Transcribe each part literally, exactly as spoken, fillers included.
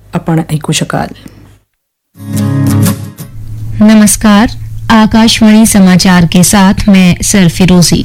आपण ऐकू शकाल. नमस्कार, आकाशवाणी समाचार के साथ मैं सरफिरोजी.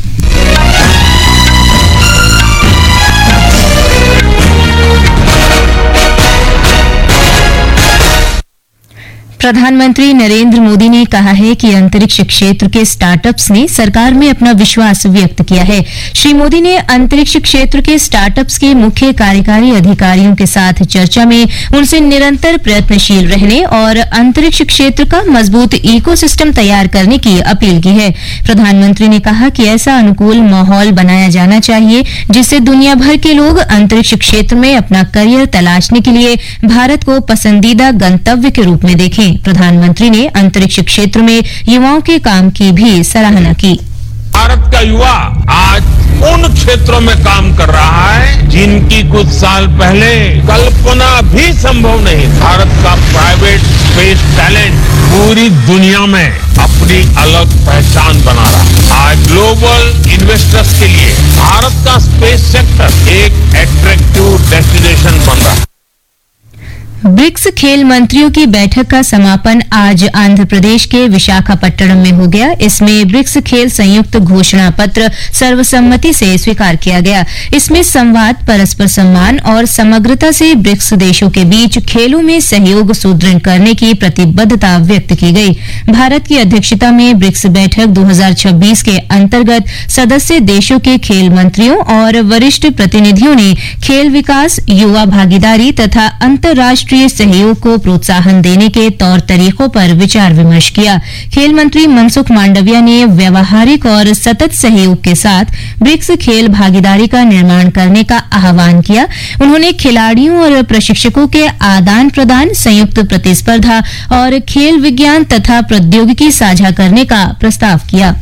प्रधानमंत्री नरेंद्र मोदी ने कहा है कि अंतरिक्ष क्षेत्र के स्टार्टअप्स ने सरकार में अपना विश्वास व्यक्त किया है. श्री मोदी ने अंतरिक्ष क्षेत्र के स्टार्टअप्स के मुख्य कार्यकारी अधिकारियों के साथ चर्चा में उनसे निरंतर प्रयत्नशील रहने और अंतरिक्ष क्षेत्र का मजबूत इकोसिस्टम तैयार करने की अपील की है. प्रधानमंत्री ने कहा कि ऐसा अनुकूल माहौल बनाया जाना चाहिए जिससे दुनिया भर के लोग अंतरिक्ष क्षेत्र में अपना करियर तलाशने के लिए भारत को पसंदीदा गंतव्य के रूप में देखें. प्रधानमंत्री ने अंतरिक्ष क्षेत्र में युवाओं के काम की भी सराहना की. भारत का युवा आज उन क्षेत्रों में काम कर रहा है जिनकी कुछ साल पहले कल्पना भी संभव नहीं. भारत का प्राइवेट स्पेस टैलेंट पूरी दुनिया में अपनी अलग पहचान बना रहा है. आज ग्लोबल इन्वेस्टर्स के लिए भारत का स्पेस सेक्टर एक अट्रैक्टिव डेस्टिनेशन बन रहा है. ब्रिक्स खेल मंत्रियों की बैठक का समापन आज आंध्र प्रदेश के विशाखापट्टनम में हो गया. इसमें ब्रिक्स खेल संयुक्त घोषणा पत्र सर्वसम्मति से स्वीकार किया गया. इसमें संवाद, परस्पर सम्मान और समग्रता से ब्रिक्स देशों के बीच खेलों में सहयोग सुदृढ़ करने की प्रतिबद्धता व्यक्त की गई. भारत की अध्यक्षता में ब्रिक्स बैठक दो हज़ार छब्बीस के अंतर्गत सदस्य देशों के खेल मंत्रियों और वरिष्ठ प्रतिनिधियों ने खेल विकास, युवा भागीदारी तथा अंतर्राष्ट्रीय सहयोग को प्रोत्साहन देने के तौर तरीकों पर विचार विमर्श किया. खेल मंत्री मनसुख मांडविया ने व्यावहारिक और सतत सहयोग के साथ ब्रिक्स खेल भागीदारी का निर्माण करने का आह्वान किया. उन्होंने खिलाड़ियों और प्रशिक्षकों के आदान प्रदान, संयुक्त प्रतिस्पर्धा और खेल विज्ञान तथा प्रौद्योगिकी साझा करने का प्रस्ताव किया.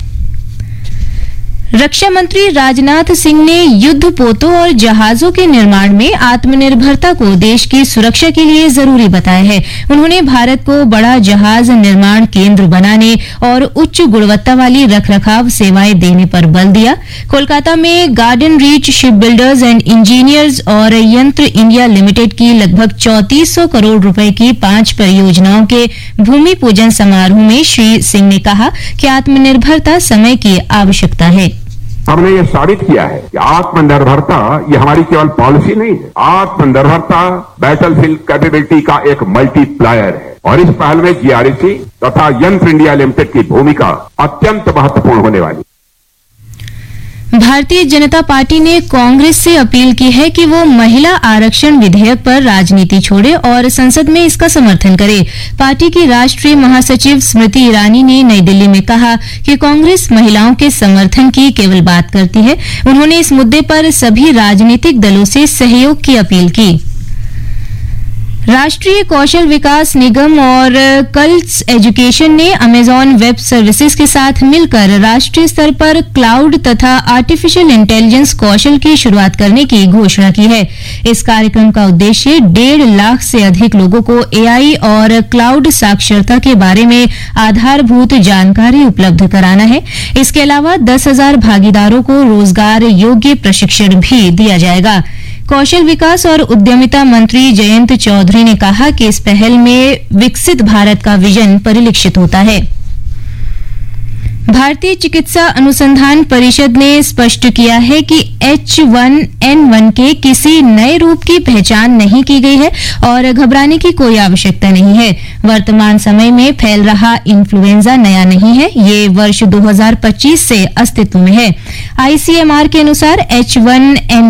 रक्षा मंत्री राजनाथ सिंह ने युद्धपोतों और जहाजों के निर्माण में आत्मनिर्भरता को देश की सुरक्षा के लिए जरूरी बताया है. उन्होंने भारत को बड़ा जहाज निर्माण केंद्र बनाने और उच्च गुणवत्ता वाली रखरखाव सेवाएं देने पर बल दिया. कोलकाता में garden reach ship builders and engineers और यंत्र इंडिया लिमिटेड की लगभग चौंतीस सौ करोड़ रुपए की पांच परियोजनाओं के भूमि पूजन समारोह में श्री सिंह ने कहा कि आत्मनिर्भरता समय की आवश्यकता है. हमने ये साबित किया है कि आत्मनिर्भरता ये हमारी केवल पॉलिसी नहीं है. आत्मनिर्भरता बैटलफील्ड कैपेबिलिटी का एक मल्टीप्लायर है और इस पहल में जीआरसी तथा यंत्र इंडिया लिमिटेड की भूमिका अत्यंत महत्वपूर्ण होने वाली. भारतीय जनता पार्टी ने कांग्रेस से अपील की है कि वो महिला आरक्षण विधेयक पर राजनीति छोड़े और संसद में इसका समर्थन करे. पार्टी की राष्ट्रीय महासचिव स्मृति ईरानी ने नई दिल्ली में कहा कि कांग्रेस महिलाओं के समर्थन की केवल बात करती है. उन्होंने इस मुद्दे पर सभी राजनीतिक दलों से सहयोग की अपील की. राष्ट्रीय कौशल विकास निगम और कल्स एजुकेशन ने अमेजॉन वेब सर्विसेज के साथ मिलकर राष्ट्रीय स्तर पर क्लाउड तथा आर्टिफिशियल इंटेलिजेंस कौशल की शुरुआत करने की घोषणा की है. इस कार्यक्रम का उद्देश्य डेढ़ लाख से अधिक लोगों को एआई और क्लाउड साक्षरता के बारे में आधारभूत जानकारी उपलब्ध कराना है. इसके अलावा दस हजार भागीदारों को रोजगार योग्य प्रशिक्षण भी दिया जाएगा. कौशल विकास और उद्यमिता मंत्री जयंत चौधरी ने कहा कि इस पहल में विकसित भारत का विजन परिलक्षित होता है. भारतीय चिकित्सा अनुसंधान परिषद ने स्पष्ट किया है कि एच वन एन वन के किसी नए रूप की पहचान नहीं की गई है और घबराने की कोई आवश्यकता नहीं है. वर्तमान समय में फैल रहा इन्फ्लुएंजा नया नहीं है. ये वर्ष दो हज़ार पच्चीस से अस्तित्व में है. आईसीएमआर के अनुसार एच वन एन